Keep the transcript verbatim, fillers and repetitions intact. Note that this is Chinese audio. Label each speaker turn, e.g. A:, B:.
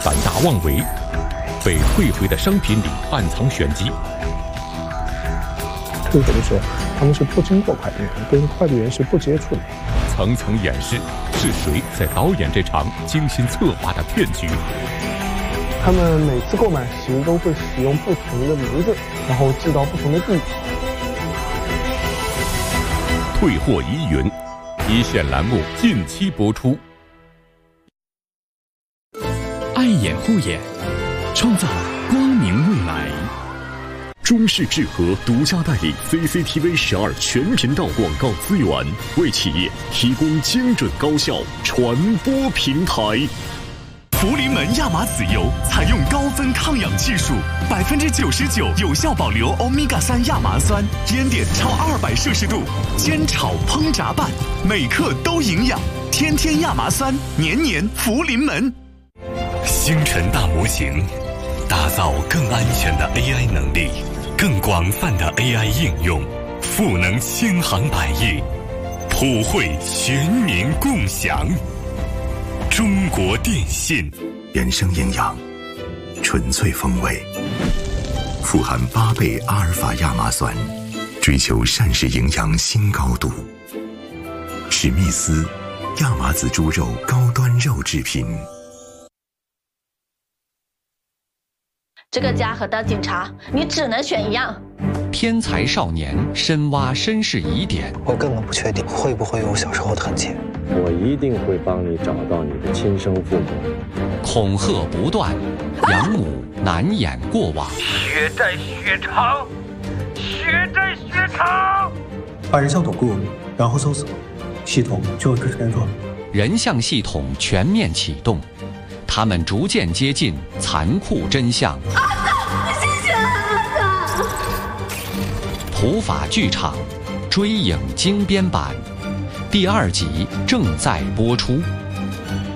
A: 胆大妄为，被退回的商品里暗藏玄机。
B: 退回的时候，他们是不经过快递员，跟快递员是不接触的。
A: 层层掩饰，是谁在导演这场精心策划的骗局？
B: 他们每次购买时都会使用不同的名字，然后寄到不同的地址。
A: 退货疑云，一线栏目近期播出。
C: 爱眼护眼，创造光明未来。中视智和独家代理 C C T V 十二全频道广告资源，为企业提供精准高效传播平台。福临门亚麻籽油采用高分抗氧技术，百分之九十九有效保留欧米伽三亚麻酸，烟点超二百摄氏度，煎炒烹炸拌，每克都营养。天天亚麻酸，年年福临门。星辰大模型，打造更安全的 A I 能力，更广泛的 A I 应用，赋能千行百业，普惠全民共享。中国电信，
D: 原生营养，纯粹风味，富含八倍阿尔法亚麻酸，追求膳食营养新高度。史密斯亚麻籽猪肉高端肉制品。
E: 这个家和当警察，你只能选一样。
F: 天才少年深挖身世疑点，
G: 我根本不确定会不会有我小时候的痕迹。
H: 我一定会帮你找到你的亲生父母。
F: 恐吓不断，养母难掩过往。
I: 血债血偿，血债血偿。
J: 把人像躲过，然后搜索，系统就会开始工作。
F: 人像系统全面启动，他们逐渐接近残酷真相。普法剧场追影精编版第二集正在播出。